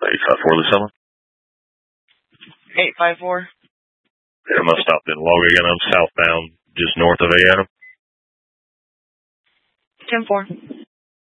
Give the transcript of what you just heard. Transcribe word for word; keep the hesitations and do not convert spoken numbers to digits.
eight five four, Lucilla. eight five four. I'm going to stop in log again. I'm southbound, just north of A. Adam. ten four.